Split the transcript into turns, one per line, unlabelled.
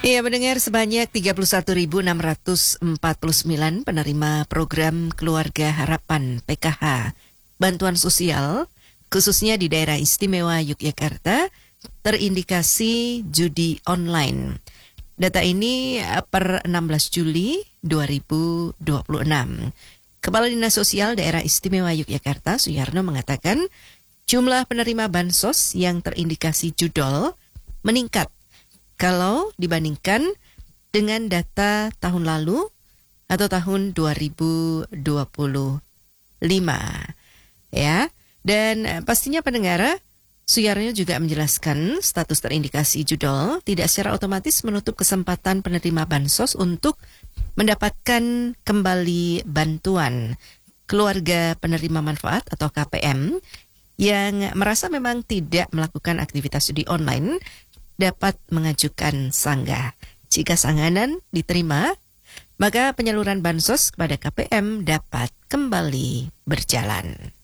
Iya, mendengar sebanyak 31.649 penerima program Keluarga Harapan PKH Bantuan Sosial, khususnya di daerah istimewa Yogyakarta, terindikasi judi online. Data ini per 16 Juli 2026. Kepala Dinas Sosial Daerah Istimewa Yogyakarta, Suyarno, mengatakan jumlah penerima bansos yang terindikasi judol meningkat kalau dibandingkan dengan data tahun lalu atau tahun 2025. Ya, dan pastinya pendengar, Suyarno juga menjelaskan status terindikasi judol tidak secara otomatis menutup kesempatan penerima bansos untuk mendapatkan kembali bantuan. Keluarga penerima manfaat atau KPM yang merasa memang tidak melakukan aktivitas judi online dapat mengajukan sanggah. Jika sanggahan diterima, maka penyaluran bansos kepada KPM dapat kembali berjalan.